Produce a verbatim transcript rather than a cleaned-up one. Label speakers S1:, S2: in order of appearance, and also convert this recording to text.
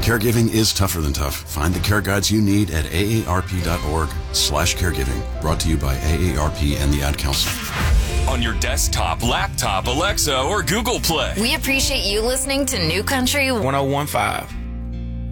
S1: Caregiving is tougher than tough. Find the care guides you need at aarp.org slash caregiving. Brought to you by A A R P and the Ad Council.
S2: On your desktop, laptop, Alexa, or Google Play.
S3: We appreciate you listening to New Country
S4: one oh one point five.